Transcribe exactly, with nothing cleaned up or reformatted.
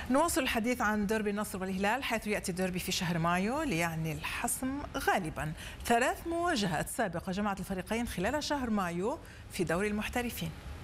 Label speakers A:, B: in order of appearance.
A: نواصل الحديث عن ديربي النصر والهلال، حيث يأتي الديربي في شهر مايو ليعني الحسم غالبا. ثلاث مواجهات سابقة جمعت الفريقين خلال شهر مايو في دوري المحترفين.